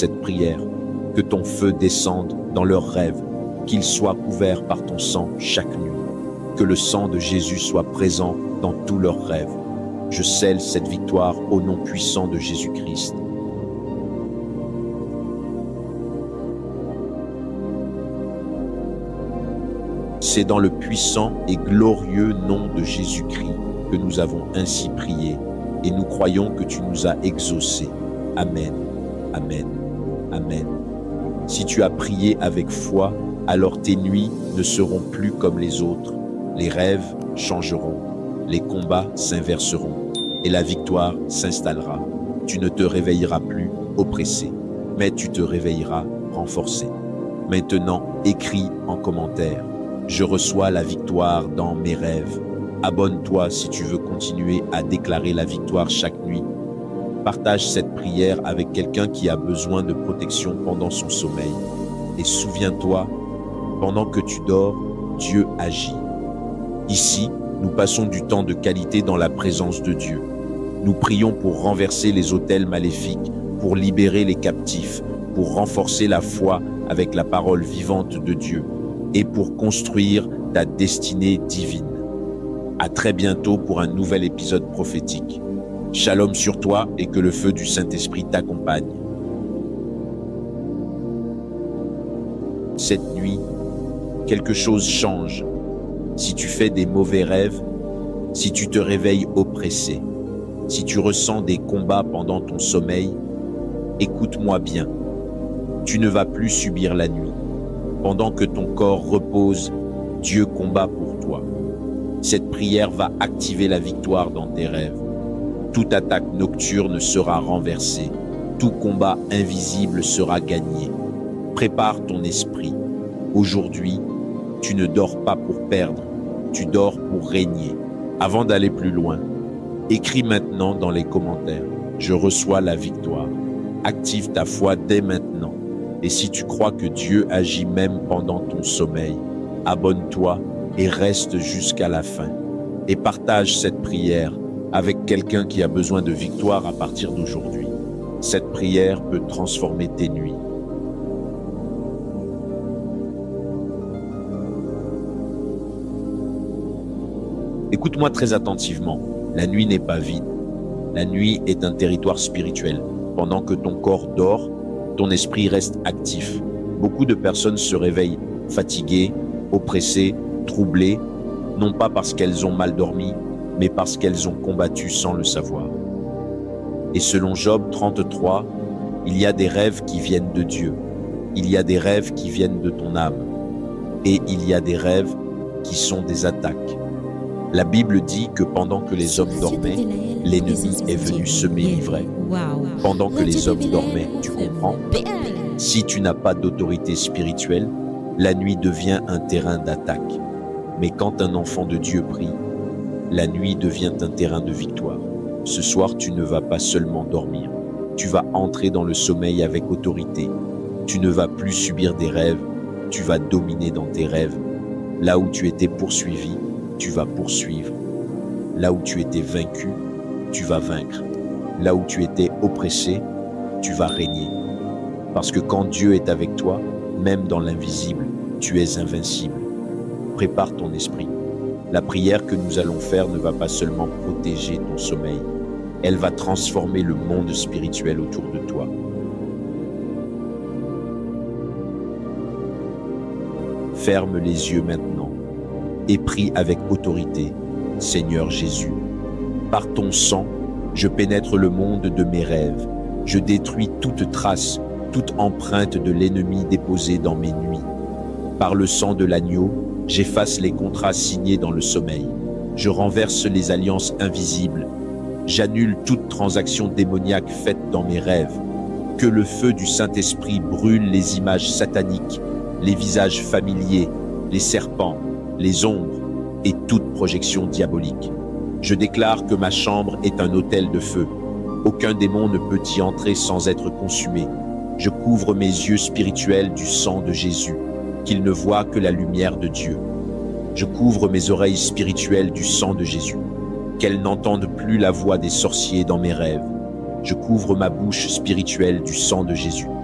cette prière. Que ton feu descende dans leurs rêves, qu'ils soient couverts par ton sang chaque nuit. Que le sang de Jésus soit présent dans tous leurs rêves. Je scelle cette victoire au nom puissant de Jésus-Christ. C'est dans le puissant et glorieux nom de Jésus-Christ que nous avons ainsi prié et nous croyons que tu nous as exaucés. Amen, amen, amen. Si tu as prié avec foi, alors tes nuits ne seront plus comme les autres. Les rêves changeront, les combats s'inverseront et la victoire s'installera. Tu ne te réveilleras plus oppressé, mais tu te réveilleras renforcé. Maintenant, écris en commentaire. Je reçois la victoire dans mes rêves. Abonne-toi si tu veux continuer à déclarer la victoire chaque nuit. Partage cette prière avec quelqu'un qui a besoin de protection pendant son sommeil. Et souviens-toi, pendant que tu dors, Dieu agit. Ici, nous passons du temps de qualité dans la présence de Dieu. Nous prions pour renverser les autels maléfiques, pour libérer les captifs, pour renforcer la foi avec la parole vivante de Dieu et pour construire ta destinée divine. À très bientôt pour un nouvel épisode prophétique. Shalom sur toi et que le feu du Saint-Esprit t'accompagne. Cette nuit, quelque chose change. Si tu fais des mauvais rêves, si tu te réveilles oppressé, si tu ressens des combats pendant ton sommeil, écoute-moi bien. Tu ne vas plus subir la nuit. Pendant que ton corps repose, Dieu combat pour toi. Cette prière va activer la victoire dans tes rêves. Toute attaque nocturne sera renversée. Tout combat invisible sera gagné. Prépare ton esprit. Aujourd'hui, tu ne dors pas pour perdre, tu dors pour régner. Avant d'aller plus loin, écris maintenant dans les commentaires « Je reçois la victoire ». Active ta foi dès maintenant. Et si tu crois que Dieu agit même pendant ton sommeil, abonne-toi et reste jusqu'à la fin. Et partage cette prière avec quelqu'un qui a besoin de victoire à partir d'aujourd'hui. Cette prière peut transformer tes nuits. Écoute-moi très attentivement. La nuit n'est pas vide. La nuit est un territoire spirituel. Pendant que ton corps dort, ton esprit reste actif. Beaucoup de personnes se réveillent fatiguées, oppressées, troublées, non pas parce qu'elles ont mal dormi, mais parce qu'elles ont combattu sans le savoir. Et selon Job 33, il y a des rêves qui viennent de Dieu. Il y a des rêves qui viennent de ton âme. Et il y a des rêves qui sont des attaques. La Bible dit que pendant que les hommes dormaient, l'ennemi est venu semer l'ivraie. Pendant que les hommes dormaient, tu comprends? Si tu n'as pas d'autorité spirituelle, la nuit devient un terrain d'attaque. Mais quand un enfant de Dieu prie, la nuit devient un terrain de victoire. Ce soir, tu ne vas pas seulement dormir, tu vas entrer dans le sommeil avec autorité. Tu ne vas plus subir des rêves, tu vas dominer dans tes rêves. Là où tu étais poursuivi, tu vas poursuivre. Là où tu étais vaincu, tu vas vaincre. Là où tu étais oppressé, tu vas régner. Parce que quand Dieu est avec toi, même dans l'invisible, tu es invincible. Prépare ton esprit. La prière que nous allons faire ne va pas seulement protéger ton sommeil, elle va transformer le monde spirituel autour de toi. Ferme les yeux maintenant et prie avec autorité. Seigneur Jésus, par ton sang, je pénètre le monde de mes rêves. Je détruis toute trace, toute empreinte de l'ennemi déposée dans mes nuits. Par le sang de l'agneau, j'efface les contrats signés dans le sommeil. Je renverse les alliances invisibles. J'annule toute transaction démoniaque faite dans mes rêves. Que le feu du Saint-Esprit brûle les images sataniques, les visages familiers, les serpents, les ombres et toute projection diabolique. Je déclare que ma chambre est un autel de feu. Aucun démon ne peut y entrer sans être consumé. Je couvre mes yeux spirituels du sang de Jésus, qu'ils ne voient que la lumière de Dieu. Je couvre mes oreilles spirituelles du sang de Jésus, qu'elles n'entendent plus la voix des sorciers dans mes rêves. Je couvre ma bouche spirituelle du sang de Jésus,